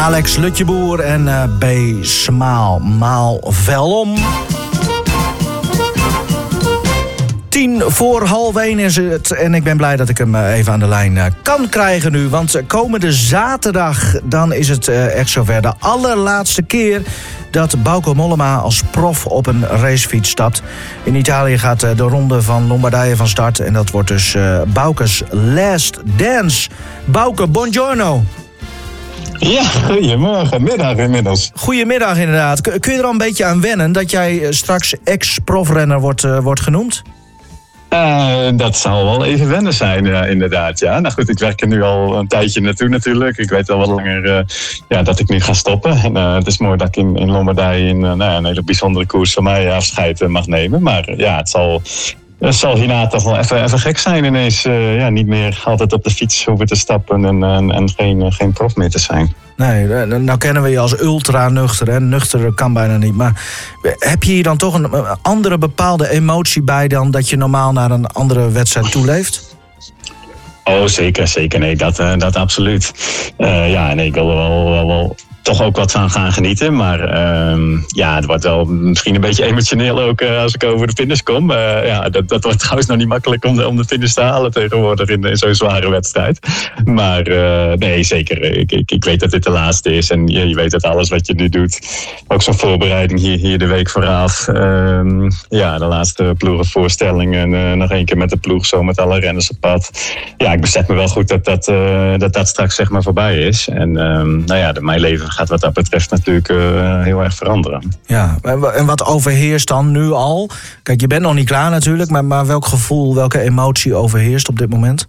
Alex Lutjeboer en B. Smaal Maal Velom. 1:10 is het en ik ben blij dat ik hem even aan de lijn kan krijgen nu. Want komende zaterdag dan is het echt zover. De allerlaatste keer dat Bauke Mollema als prof op een racefiets stapt. In Italië gaat de ronde van Lombardije van start. En dat wordt dus Bauke's last dance. Bauke, buongiorno. Ja, goedemorgen. Middag inmiddels. Goedemiddag inderdaad. Kun je er al een beetje aan wennen dat jij straks ex-profrenner wordt genoemd? Dat zal wel even wennen zijn, inderdaad. Ja. Nou goed, ik werk er nu al een tijdje naartoe natuurlijk. Ik weet al wat langer dat ik nu ga stoppen. En, het is mooi dat ik in Lombardije een hele bijzondere koers van mij afscheid mag nemen. Maar ja, het zal hierna toch wel even gek zijn ineens. Niet meer altijd op de fiets hoeven te stappen en geen prof meer te zijn. Nee, nou kennen we je als ultra nuchter. Hè? Nuchter kan bijna niet. Maar heb je hier dan toch een andere bepaalde emotie bij dan dat je normaal naar een andere wedstrijd toeleeft? Oh, zeker. Nee, dat absoluut. Ik wil er wel toch ook wat van gaan genieten. Maar het wordt wel misschien een beetje emotioneel ook als ik over de finish kom. Dat wordt trouwens nog niet makkelijk om de finish te halen tegenwoordig in zo'n zware wedstrijd. Maar nee, zeker. Ik weet dat dit de laatste is. En je weet dat alles wat je nu doet. Ook zo'n voorbereiding hier de week vooraf. De laatste ploegenvoorstelling. En nog één keer met de ploeg zo met alle renners op pad. Ja, ik besef me wel goed dat straks zeg maar voorbij is. En mijn leven gaat wat dat betreft natuurlijk heel erg veranderen. Ja, en wat overheerst dan nu al? Kijk, je bent nog niet klaar natuurlijk, maar welk gevoel, welke emotie overheerst op dit moment?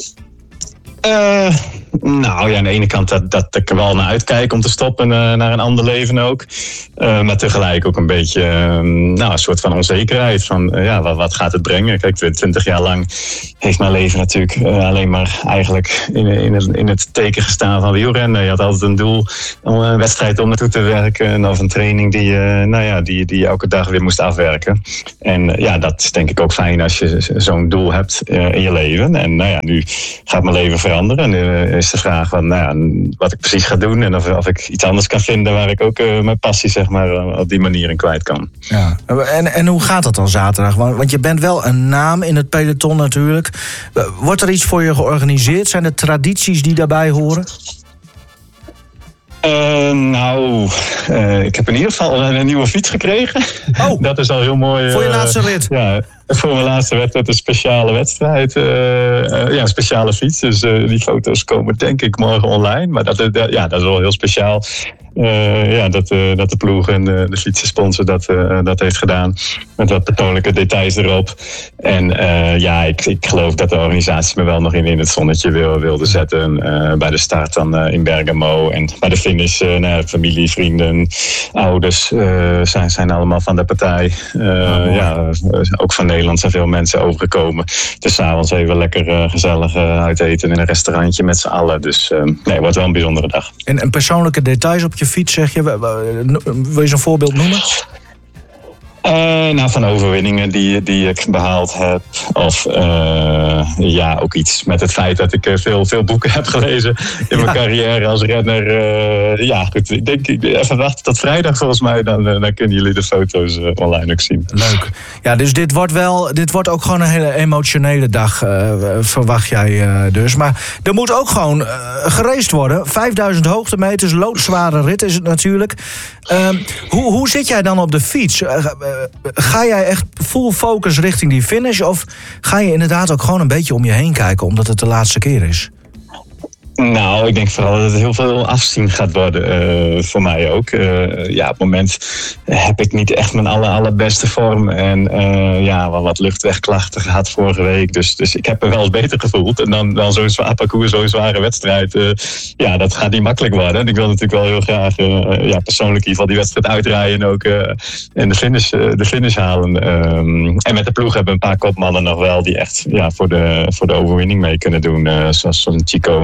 Aan de ene kant dat ik er wel naar uitkijk om te stoppen naar een ander leven ook. Maar tegelijk ook een beetje een soort van onzekerheid van wat gaat het brengen? Kijk, 20 jaar lang heeft mijn leven natuurlijk alleen maar eigenlijk in het teken gestaan van wielrennen. Je had altijd een doel, een wedstrijd om naartoe te werken of een training die je elke dag weer moest afwerken. En dat is denk ik ook fijn als je zo'n doel hebt in je leven. En nu gaat mijn leven veranderen. En is de vraag wat ik precies ga doen en of ik iets anders kan vinden waar ik ook mijn passie zeg maar op die manier in kwijt kan. Ja. En hoe gaat dat dan zaterdag? Want je bent wel een naam in het peloton natuurlijk. Wordt er iets voor je georganiseerd? Zijn er tradities die daarbij horen? Ik heb in ieder geval een nieuwe fiets gekregen. Oh, dat is al heel mooi. Voor je laatste rit? Ja, voor mijn laatste wedstrijd een speciale wedstrijd. Een speciale fiets. Dus die foto's komen denk ik morgen online. Maar dat is wel heel speciaal. Dat de ploeg en de fietsensponsor dat heeft gedaan. Met wat persoonlijke details erop. En ik geloof dat de organisatie me wel nog in het zonnetje wilde zetten. Bij de start dan in Bergamo. En bij de finish familie, vrienden, ouders zijn allemaal van de partij. Ook van Nederland zijn veel mensen overgekomen. Dus 's avonds even lekker gezellig uit eten in een restaurantje met z'n allen. Dus het wordt wel een bijzondere dag. En persoonlijke details op je fiets, zeg je? Wil je zo'n voorbeeld noemen? Van overwinningen die ik behaald heb. Of ook iets met het feit dat ik veel boeken heb gelezen in mijn carrière als renner. Goed. Ik denk even wachten tot vrijdag volgens mij. Dan kunnen jullie de foto's online ook zien. Leuk. Ja, dus dit wordt ook gewoon een hele emotionele dag, verwacht jij dus. Maar er moet ook gewoon geraced worden. 5000 hoogtemeters, loodzware rit is het natuurlijk. Hoe zit jij dan op de fiets? Ga jij echt full focus richting die finish? Of ga je inderdaad ook gewoon een beetje om je heen kijken, omdat het de laatste keer is? Ik denk vooral dat het heel veel afzien gaat worden voor mij ook. Op het moment heb ik niet echt mijn allerbeste vorm. En wat luchtwegklachten gehad vorige week. Dus ik heb me wel eens beter gevoeld. En dan zo'n zwaar parcours, zo'n zware wedstrijd. Dat gaat niet makkelijk worden. En ik wil natuurlijk wel heel graag persoonlijk in ieder geval die wedstrijd uitrijden. En ook en de finish halen. En met de ploeg hebben een paar kopmannen nog wel die echt voor de overwinning mee kunnen doen. Zoals zo'n Ciccone.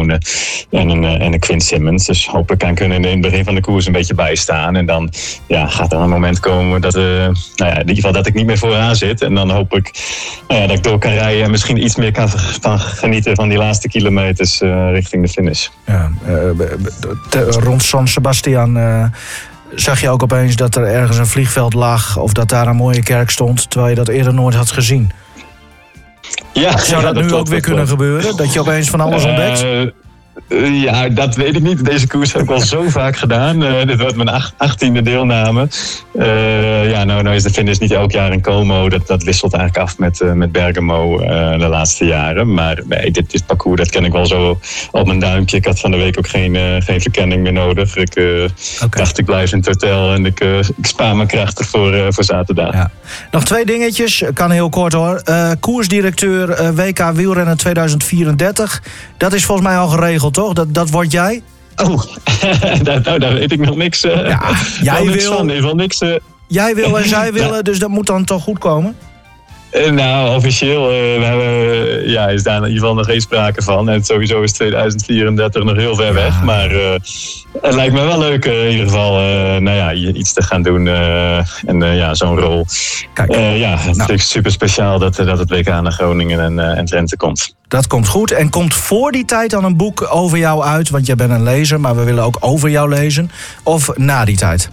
en een Quinn Simmons. Dus hopelijk kan in het begin van de koers een beetje bijstaan. En dan gaat er een moment komen dat, in ieder geval dat ik niet meer vooraan zit. En dan hoop ik dat ik door kan rijden en misschien iets meer kan genieten van die laatste kilometers richting de finish. Ja, rond San Sebastian zag je ook opeens dat er ergens een vliegveld lag of dat daar een mooie kerk stond, terwijl je dat eerder nooit had gezien. Ja, zou dat nu ook weer kunnen gebeuren? Dat je opeens van alles ontdekt? Ja, dat weet ik niet. Deze koers heb ik al zo vaak gedaan. Dit wordt mijn 18e deelname. Nou is de finish niet elk jaar in Como. Dat wisselt eigenlijk af met Bergamo de laatste jaren. Maar nee, dit parcours dat ken ik wel zo op mijn duimpje. Ik had van de week ook geen verkenning meer nodig. Ik dacht, ik blijf in het hotel en ik spaar mijn krachten voor zaterdag. Ja. Nog 2 dingetjes, kan heel kort hoor. Koersdirecteur WK Wielrennen 2034. Dat is volgens mij al geregeld, toch? Dat word jij? Oh, daar weet ik nog niks. Jij wil wil. Van, van niks. Jij wil en zij willen, dus dat moet dan toch goed komen? Nou, officieel is daar in ieder geval nog geen sprake van. En sowieso is 2034 nog heel ver weg. Maar het lijkt me wel leuk in ieder geval iets te gaan doen. Zo'n rol. Kijk, het is super speciaal dat het WK naar Groningen en Drenthe komt. Dat komt goed. En komt voor die tijd dan een boek over jou uit? Want jij bent een lezer, maar we willen ook over jou lezen. Of na die tijd?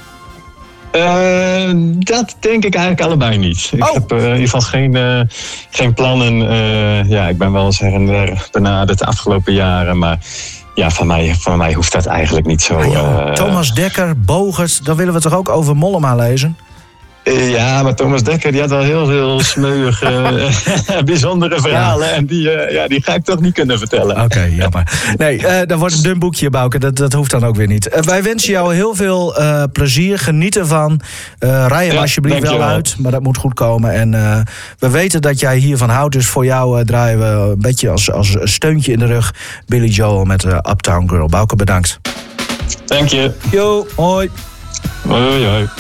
Dat denk ik eigenlijk allebei niet. Ik heb in ieder geval geen plannen. Ik ben wel eens her en der benaderd de afgelopen jaren. Maar van mij hoeft dat eigenlijk niet zo. Thomas Dekker, Bogert, dan willen we toch ook over Mollema lezen? Ja, maar Thomas Dekker die had wel heel veel smeuïge, bijzondere verhalen. Ja. En die ga ik toch niet kunnen vertellen. Oké, jammer. Nee, dan wordt een dun boekje, Bouke. Dat hoeft dan ook weer niet. Wij wensen jou heel veel plezier. Geniet ervan. Rij hem alsjeblieft wel uit, maar dat moet goed komen. En we weten dat jij hiervan houdt. Dus voor jou draaien we een beetje als steuntje in de rug Billy Joel met Uptown Girl. Bouke, bedankt. Dank je. Yo, hoi. Hoi, hoi.